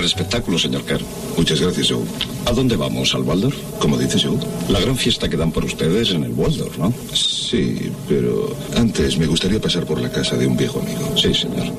espectáculo, señor Kerr. Muchas gracias, Joe. ¿A dónde vamos? ¿Al Waldorf? ¿Cómo dices, Joe? La gran fiesta que dan por ustedes en el Waldorf, ¿no? Sí, pero antes me gustaría pasar por la casa de un viejo amigo. Sí, señor.